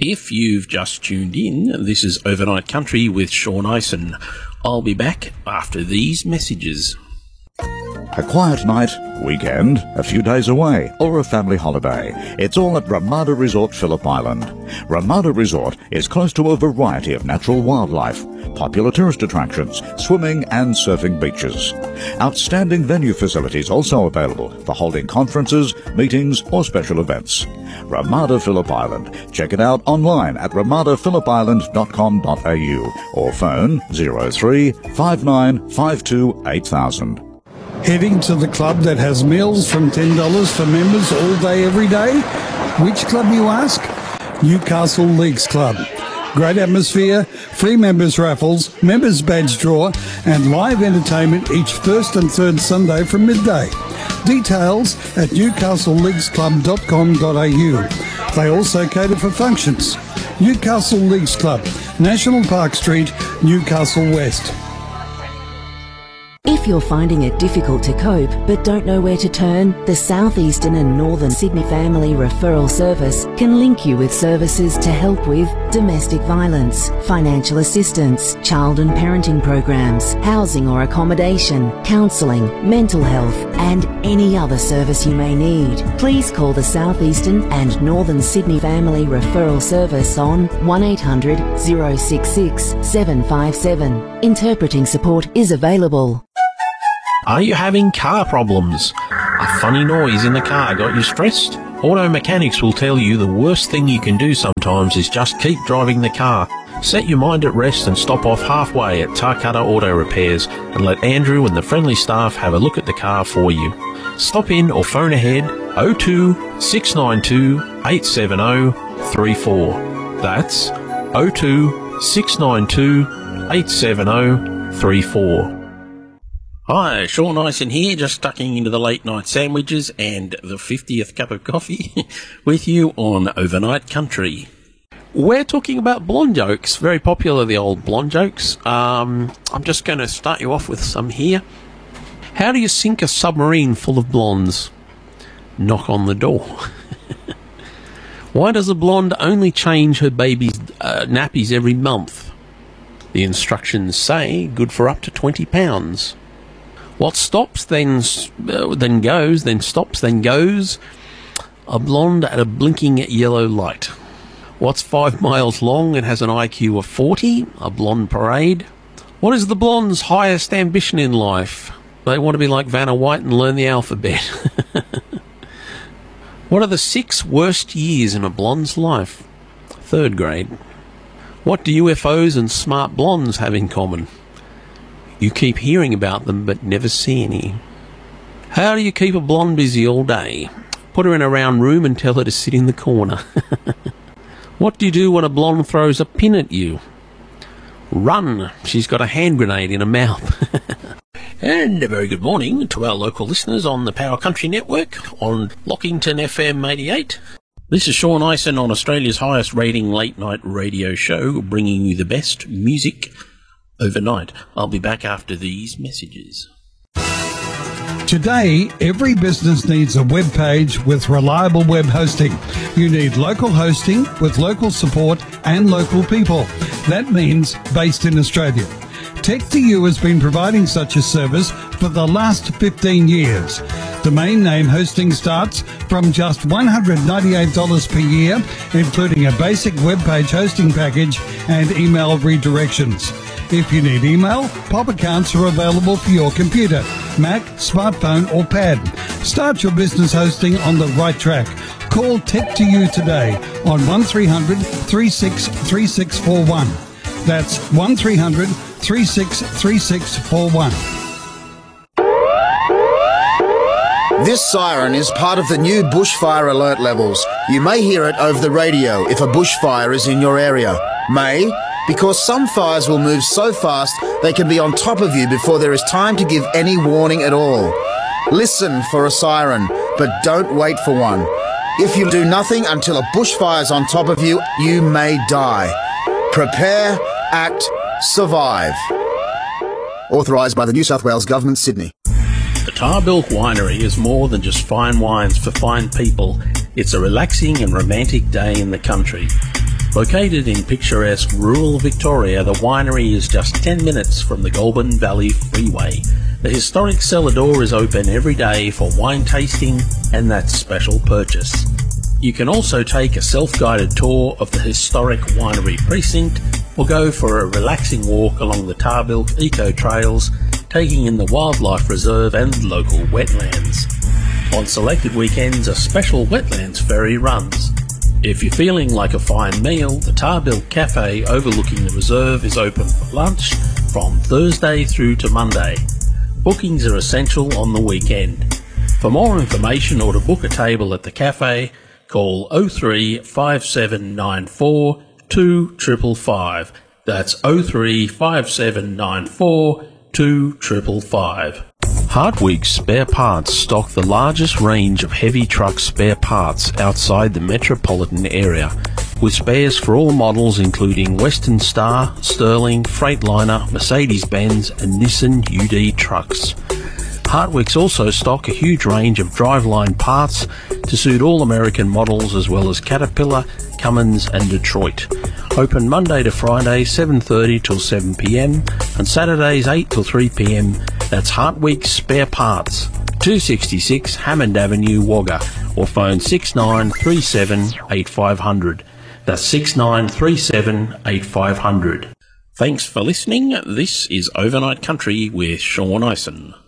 If you've just tuned in, this is Overnight Country with Sean Ison. I'll be back after these messages. A quiet night, weekend, a few days away, or a family holiday. It's all at Ramada Resort, Phillip Island. Ramada Resort is close to a variety of natural wildlife, popular tourist attractions, swimming and surfing beaches. Outstanding venue facilities also available for holding conferences, meetings or special events. Ramada Phillip Island. Check it out online at ramadaphilisland.com.au or phone 03 5952 8000. Heading to the club that has meals from $10 for members all day, every day? Which club, you ask? Newcastle Leagues Club. Great atmosphere, free members raffles, members badge draw, and live entertainment each first and third Sunday from midday. Details at newcastleleaguesclub.com.au. They also cater for functions. Newcastle Leagues Club, National Park Street, Newcastle West. If you're finding it difficult to cope but don't know where to turn, the South Eastern and Northern Sydney Family Referral Service can link you with services to help with domestic violence, financial assistance, child and parenting programs, housing or accommodation, counselling, mental health and any other service you may need. Please call the South Eastern and Northern Sydney Family Referral Service on 1800 066 757. Interpreting support is available. Are you having car problems? A funny noise in the car got you stressed? Auto mechanics will tell you the worst thing you can do sometimes is just keep driving the car. Set your mind at rest and stop off halfway at Tarcutta Auto Repairs and let Andrew and the friendly staff have a look at the car for you. Stop in or phone ahead 02 692 870 34. That's 02 692 870 34. Hi, Sean Ison here, just tucking into the late night sandwiches and the 50th cup of coffee with you on Overnight Country. We're talking about blonde jokes, very popular, the old blonde jokes. I'm just going to start you off with some here. How do you sink a submarine full of blondes? Knock on the door. Why does a blonde only change her baby's nappies every month? The instructions say good for up to 20 pounds. What stops, then goes, then stops, then goes? A blonde at a blinking yellow light. What's 5 miles long and has an IQ of 40? A blonde parade. What is the blonde's highest ambition in life? They want to be like Vanna White and learn the alphabet. What are the 6 worst years in a blonde's life? 3rd grade. What do UFOs and smart blondes have in common? You keep hearing about them but never see any. How do you keep a blonde busy all day? Put her in a round room and tell her to sit in the corner. What do you do when a blonde throws a pin at you? Run! She's got a hand grenade in her mouth. And a very good morning to our local listeners on the Power Country Network on Lockington FM 88. This is Sean Ison on Australia's highest rating late night radio show, bringing you the best music overnight. I'll be back after these messages. Today, every business needs a web page with reliable web hosting. You need local hosting with local support and local people. That means based in Australia. Tech2U has been providing such a service for the last 15 years. Domain name hosting starts from just $198 per year, including a basic web page hosting package and email redirections. If you need email, POP accounts are available for your computer, Mac, smartphone or pad. Start your business hosting on the right track. Call Tech2U today on 1300 363641. That's 1300 363641. This siren is part of the new bushfire alert levels. You may hear it over the radio if a bushfire is in your area. May, because some fires will move so fast they can be on top of you before there is time to give any warning at all. Listen for a siren, but don't wait for one. If you do nothing until a bushfire is on top of you, you may die. Prepare, act, survive. Authorised by the New South Wales Government, Sydney. The Tarbilk Winery is more than just fine wines for fine people. It's a relaxing and romantic day in the country. Located in picturesque rural Victoria, the winery is just 10 minutes from the Goulburn Valley Freeway. The historic cellar door is open every day for wine tasting and that special purchase. You can also take a self-guided tour of the historic winery precinct or go for a relaxing walk along the Tarbilk Eco Trails, taking in the wildlife reserve and local wetlands. On selected weekends, a special wetlands ferry runs. If you're feeling like a fine meal, the Tarbilk Cafe overlooking the reserve is open for lunch from Thursday through to Monday. Bookings are essential on the weekend. For more information or to book a table at the cafe, call 03 5794 2555. That's 03 5794 2555. Hartwig's Spare Parts stock the largest range of heavy truck spare parts outside the metropolitan area, with spares for all models including Western Star, Sterling, Freightliner, Mercedes-Benz and Nissan UD trucks. Hartwig's also stock a huge range of driveline parts to suit all American models as well as Caterpillar, Cummins and Detroit. Open Monday to Friday 7:30 till 7 p.m. and Saturdays 8 till 3 p.m. That's Hartwig's Spare Parts, 266 Hammond Avenue, Wagga, or phone 6937 8500. That's 6937 8500. Thanks for listening. This is Overnight Country with Sean Ison.